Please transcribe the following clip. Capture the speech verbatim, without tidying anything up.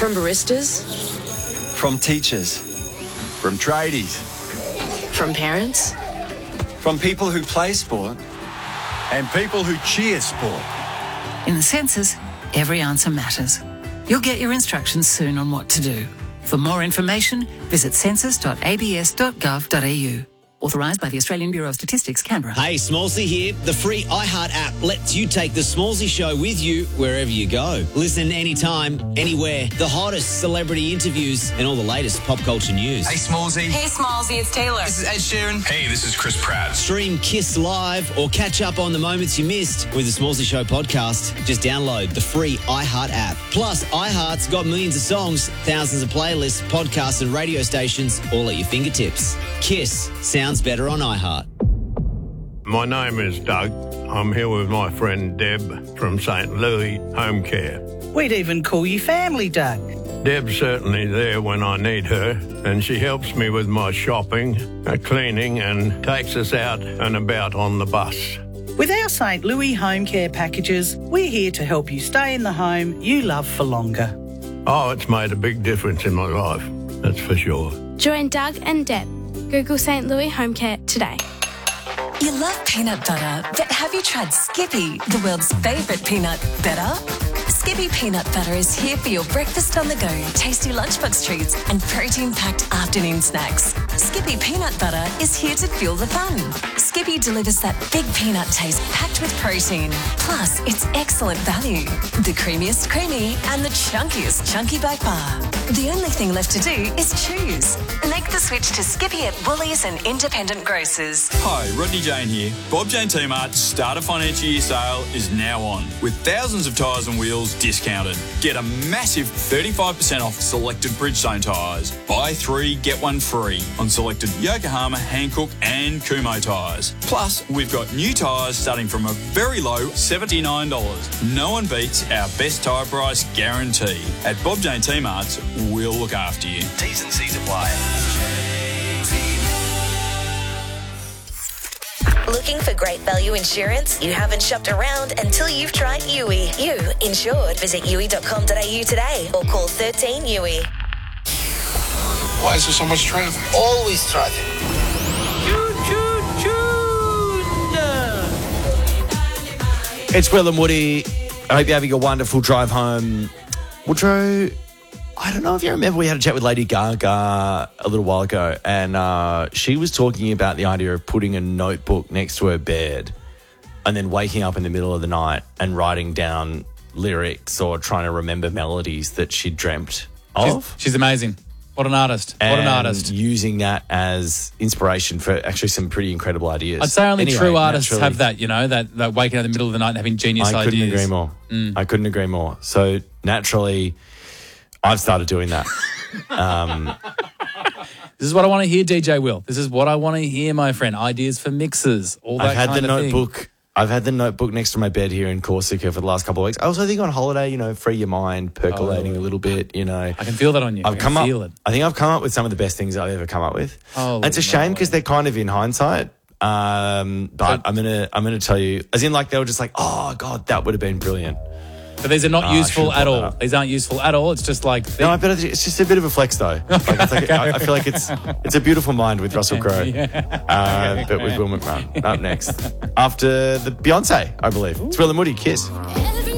From baristas. From teachers. From tradies. From parents. From people who play sport. And people who cheer sport. In the census, every answer matters. You'll get your instructions soon on what to do. For more information, visit census dot a b s dot gov dot a u. Authorised by the Australian Bureau of Statistics, Canberra. Hey, Smallsy here. The free iHeart app lets you take the Smallsy show with you wherever you go. Listen anytime, anywhere. The hottest celebrity interviews and all the latest pop culture news. Hey, Smallsy. Hey, Smallsy, it's Taylor. This is Ed Sheeran. Hey, this is Chris Pratt. Stream Kiss Live or catch up on the moments you missed with the Smallsy Show podcast. Just download the free iHeart app. Plus, iHeart's got millions of songs, thousands of playlists, podcasts and radio stations all at your fingertips. Kiss sounds better on iHeart. My name is Doug. I'm here with my friend Deb from Saint Louis Home Care. We'd even call you family, Doug. Deb's certainly there when I need her, and she helps me with my shopping, uh, cleaning, and takes us out and about on the bus. With our Saint Louis Home Care packages, we're here to help you stay in the home you love for longer. Oh, it's made a big difference in my life, that's for sure. Join Doug and Deb. Google Saint Louis Home Care today. You love peanut butter, but have you tried Skippy, the world's favourite peanut butter? Skippy peanut butter is here for your breakfast on the go, tasty lunchbox treats and protein-packed afternoon snacks. Skippy peanut butter is here to fuel the fun. Skippy delivers that big peanut taste packed with protein. Plus, it's excellent value. The creamiest creamy and the chunkiest chunky by far. The only thing left to do is choose. Make the switch to Skippy at Woolies and independent grocers. Hi, Rodney Jane here. Bob Jane T-Mart's Starter Financial Year sale is now on, with thousands of tyres and wheels discounted. Get a massive thirty-five percent off selected Bridgestone tyres. Buy three, get one free on selected Yokohama, Hankook and Kumho tyres. Plus, we've got new tyres starting from a very low seventy-nine dollars. No one beats our best tyre price guarantee. At Bob Jane T-Mart's, we'll look after you. T's and C's apply. Looking for great value insurance? You haven't shopped around until you've tried U I. You insured. Visit U I dot com dot a u today or call thirteen U I. Why is there so much traffic? Always traffic. It's Will and Woody. I hope you're having a wonderful drive home. Woodrow, I don't know if you remember, we had a chat with Lady Gaga a little while ago, and uh, she was talking about the idea of putting a notebook next to her bed and then waking up in the middle of the night and writing down lyrics or trying to remember melodies that she dreamt of. She's, she's amazing. What an artist. And what an artist. Using that as inspiration for actually some pretty incredible ideas. I'd say only anyway, true artists naturally, have that, you know, that, that waking up in the middle of the night and having genius I ideas. couldn't agree more. Mm. I couldn't agree more. So naturally, I've started doing that. um, this is what I want to hear, D J Will. This is what I want to hear, my friend. Ideas for mixes, all that I've had kind the of notebook. thing. I've had the notebook next to my bed here in Corsica for the last couple of weeks. I also think on holiday, you know, free your mind, percolating oh, a little bit, you know. I can feel that on you. I've I can come up, feel it. I think I've come up with some of the best things I've ever come up with. Oh, it's a shame because they're kind of in hindsight. Um, but I'm gonna I'm gonna tell you, as in like they were just like, oh God, that would have been brilliant. But these are not Oh, useful I at should've all. brought that up. These aren't usul at all. It's just like... No, I bet it's just a bit of a flex though. Like, it's like a, I, I feel like it's it's a beautiful mind with Russell Crowe, Yeah. uh, Okay, but with Will McMahon. Up next, after the Beyonce, I believe. It's Will and Woody, Kiss. Every